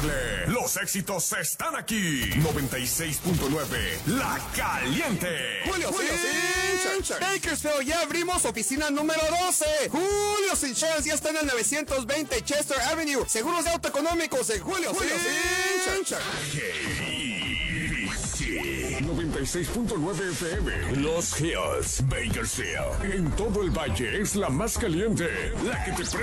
Los éxitos están aquí. 96.9, La Caliente. Julio Sin Bakersfield, ya abrimos oficina número 12. Julio Sin Chance ya está en el 920 Chester Avenue. Seguros de auto económicos en Julio Sin 96.9 FM. Los Hills, Bakersfield. En todo el valle es la más caliente. La que te